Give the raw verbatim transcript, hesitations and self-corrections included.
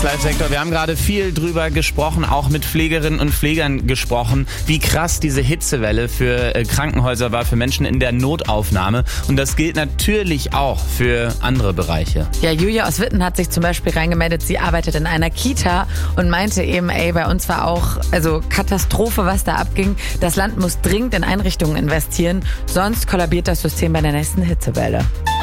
Live-Sektor. Wir haben gerade viel drüber gesprochen, auch mit Pflegerinnen und Pflegern gesprochen, wie krass diese Hitzewelle für Krankenhäuser war, für Menschen in der Notaufnahme. Und das gilt natürlich auch für andere Bereiche. Ja, Julia aus Witten hat sich zum Beispiel reingemeldet, sie arbeitet in einer Kita und meinte eben, ey, bei uns war auch also Katastrophe, was da abging. Das Land muss dringend in Einrichtungen investieren, sonst kollabiert das System bei der nächsten Hitzewelle.